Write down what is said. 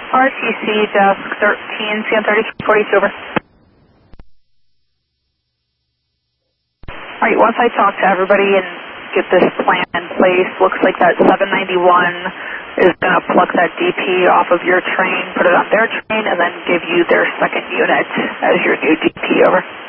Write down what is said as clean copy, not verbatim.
RTC desk 13, CM3342, over. Alright, once I talk to everybody and get this plan in place, looks like that 791 is going to pluck that DP off of your train, put it on their train, and then give you their second unit as your new DP, over.